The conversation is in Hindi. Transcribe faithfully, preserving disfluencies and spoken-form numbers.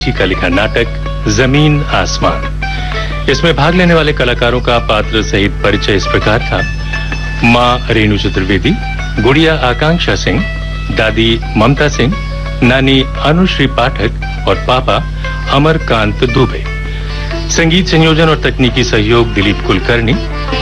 जी का लिखा नाटक जमीन आसमान। इसमें भाग लेने वाले कलाकारों का पात्र सहित परिचय इस प्रकार था। माँ रेणु चतुर्वेदी, गुड़िया आकांक्षा सिंह, दादी ममता सिंह, नानी अनुश्री पाठक और पापा अमरकांत दुबे। संगीत संयोजन और तकनीकी सहयोग दिलीप कुलकर्णी।